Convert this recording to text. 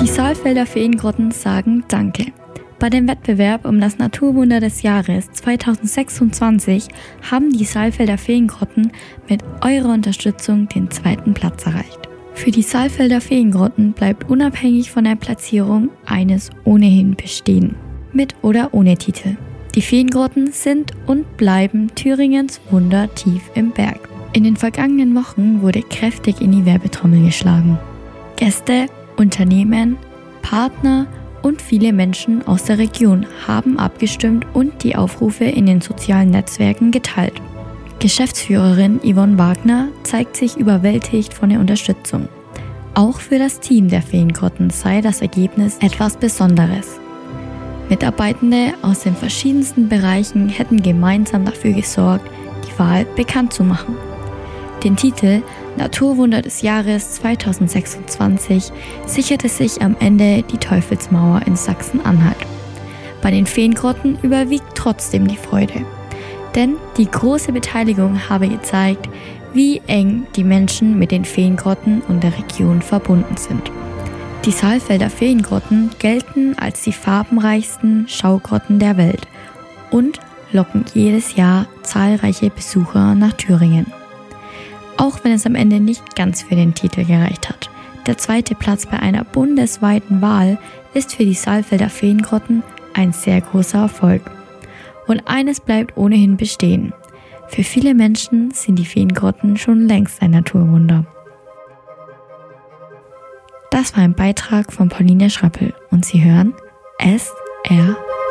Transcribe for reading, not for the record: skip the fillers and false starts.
Die Saalfelder Feengrotten sagen Danke. Bei dem Wettbewerb um das Naturwunder des Jahres 2026 haben die Saalfelder Feengrotten mit eurer Unterstützung den 2. Platz erreicht. Für die Saalfelder Feengrotten bleibt unabhängig von der Platzierung eines ohnehin bestehen. Mit oder ohne Titel. Die Feengrotten sind und bleiben Thüringens Wunder tief im Berg. In den vergangenen Wochen wurde kräftig in die Werbetrommel geschlagen. Gäste, Unternehmen, Partner und viele Menschen aus der Region haben abgestimmt und die Aufrufe in den sozialen Netzwerken geteilt. Geschäftsführerin Yvonne Wagner zeigt sich überwältigt von der Unterstützung. Auch für das Team der Feengrotten sei das Ergebnis etwas Besonderes. Mitarbeitende aus den verschiedensten Bereichen hätten gemeinsam dafür gesorgt, die Wahl bekannt zu machen. Den Titel Naturwunder des Jahres 2026 sicherte sich am Ende die Teufelsmauer in Sachsen-Anhalt. Bei den Feengrotten überwiegt trotzdem die Freude. Denn die große Beteiligung habe gezeigt, wie eng die Menschen mit den Feengrotten und der Region verbunden sind. Die Saalfelder Feengrotten gelten als die farbenreichsten Schaugrotten der Welt und locken jedes Jahr zahlreiche Besucher nach Thüringen. Auch wenn es am Ende nicht ganz für den Titel gereicht hat. Der 2. Platz bei einer bundesweiten Wahl ist für die Saalfelder Feengrotten ein sehr großer Erfolg. Und eines bleibt ohnehin bestehen. Für viele Menschen sind die Feengrotten schon längst ein Naturwunder. Das war ein Beitrag von Pauline Schrappel und Sie hören SR